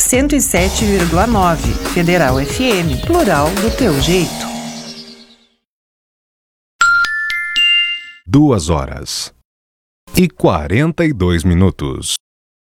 107,9. Federal FM, plural do teu jeito. 2h42.